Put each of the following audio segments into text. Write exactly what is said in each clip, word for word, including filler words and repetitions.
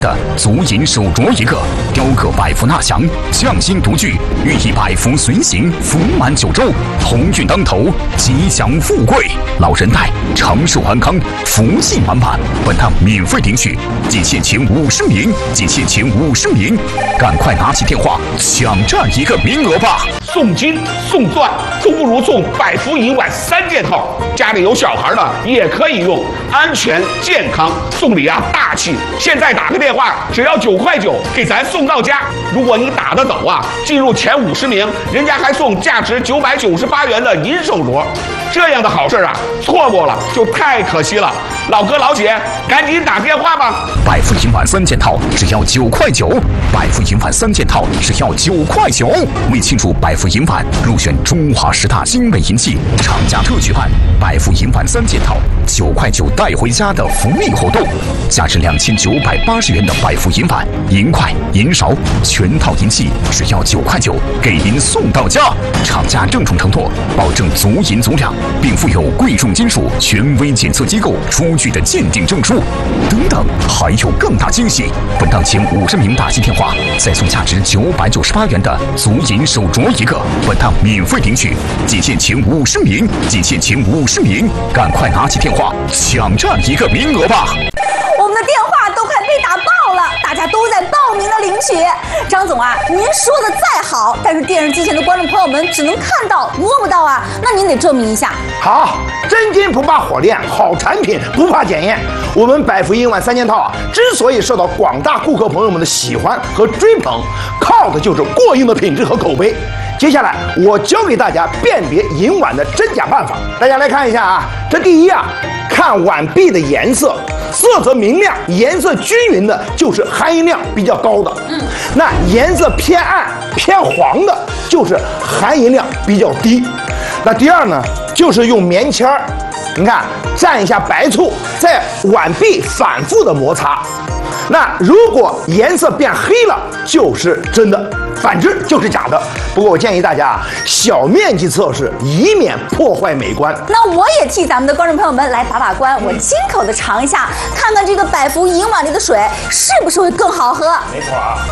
的足银手镯一个，雕刻百福纳祥，匠心独具，寓意百福随行，福满九州，鸿运当头，吉祥富贵，老人带长寿安康，福气满满。本趟免费领取，仅限前五十名，仅限前五十名，赶快拿起电话抢占一个名额吧！ 送金送钻都不如送百福银碗三件套，家里有小孩的也可以用，安全健康，送礼啊大气。现在打个电话，只要九块九，给咱送到家。如果你打得走啊，进入前五十名，人家还送价值九百九十八元的银手镯。这样的好事啊，错过了就太可惜了。老哥老姐，赶紧打电话吧！ 百福银碗三件套只要九块九，百福银碗三件套只要九块九。为庆祝百福银碗入选中华十大精美银器，厂家特举办百福银碗三件套九块九带回家的福利活动，价值两千九百八十元的百福银碗、银筷、银勺全套银器只要九块九，给您送到家。厂家郑重承诺，保证足银足量，并附有贵重金属权威检测机构出具的鉴定证书。等等，还有更大惊喜！本档前五十名打进电话，再送价值九百九十八元的足银手镯一个。本档免费领取，仅限前五十名，仅限前五十名，赶快拿起电话抢占一个名额吧！ 我们的电话都快被打爆了，大家都在报名的领取。张总啊，您说的再好，但是电视机前的观众朋友们只能看到摸不到啊，那您得证明一下。 好，真金不怕火炼，好产品不怕检验。我们百福银碗三件套啊，之所以受到广大顾客朋友们的喜欢和追捧，靠的就是过硬的品质和口碑。接下来我教给大家辨别银碗的真假办法，大家来看一下啊。这第一啊，看碗壁的颜色，色泽明亮、颜色均匀的，就是含银量比较高的。嗯，那颜色偏暗、偏黄的，就是含银量比较低。那第二呢，就是用棉签儿，你看蘸一下白醋，在碗壁反复的摩擦。那如果颜色变黑了，就是真的。反之就是假的。不过我建议大家啊，小面积测试，以免破坏美观。 那我也替咱们的观众朋友们来把把关，我亲口的尝一下，看看这个百福银碗里的水是不是会更好喝。 没错啊。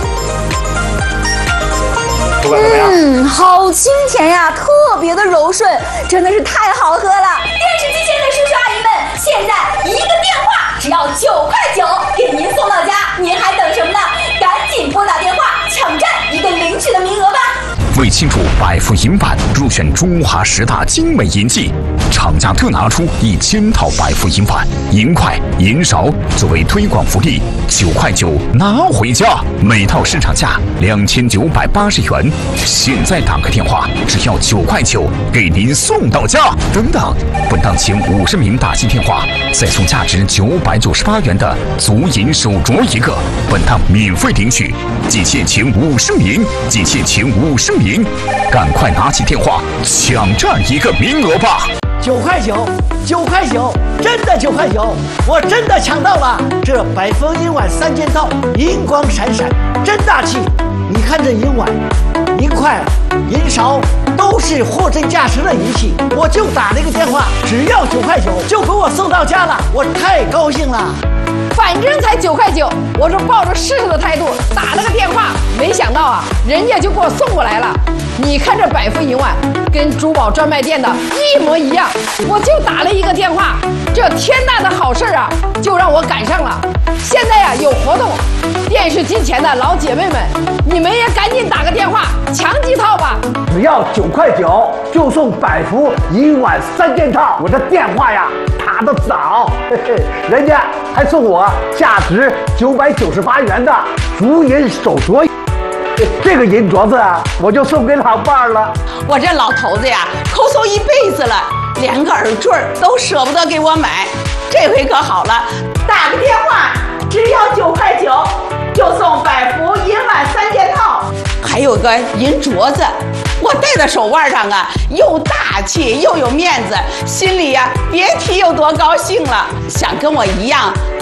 嗯，好清甜呀，特别的柔顺，真的是太好喝了。电视机前的叔叔阿姨们，现在一个电话只要九块九，给您送到家，您还等什么呢？赶紧拨打电话，抢占一个领取的名额吧！ 为庆祝百福银碗入选中华十大精美银器，厂家特拿出一千套百福银碗、银筷、银勺作为推广福利，九块九拿回家，每套市场价两千九百八十元。现在打个电话，只要九块九，给您送到家。等等，本档前五十名打进电话，再送价值九百九十八元的足银手镯一个。本档免费领取，仅限前五十名，仅限前五十名。赶快拿起电话抢占一个名额吧！ 九块九，九块九，真的九块九，我真的抢到了！这百福银碗三件套，银光闪闪，真大气！你看这银碗、银筷、银勺，都是货真价实的银器。我就打了一个电话，只要九块九，就给我送到家了，我太高兴了。 反正才九块九，我是抱着试试的态度打了个电话，没想到啊，人家就给我送过来了。你看这百福银碗跟珠宝专卖店的一模一样，我就打了一个电话，这天大的好事啊，就让我赶上了。现在呀有活动，电视机前的老姐妹们，你们也赶紧打个电话抢几套吧。 只要九块九就送百福银碗三件套，我这电话呀打得早，嘿嘿，人家还送我价值九百九十八元的足银手镯。这个银镯子啊，我就送给老伴儿了。 我这老头子呀，抠搜一辈子了，连个耳坠都舍不得给我买。这回可好了，打个电话，只要九块九，就送百福银碗三件套，还有个银镯子。我戴在手腕上啊，又大气又有面子，心里呀、啊、别提有多高兴了。想跟我一样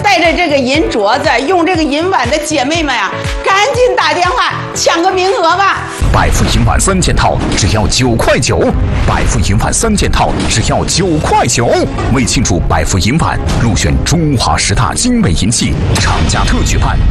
带着这个银镯子、用这个银碗的姐妹们呀，赶紧打电话抢个名额吧！ 百富银碗三件套只要九块九，百富银碗三件套只要九块九。为庆祝百富银碗入选中华十大精美银器，厂家特举办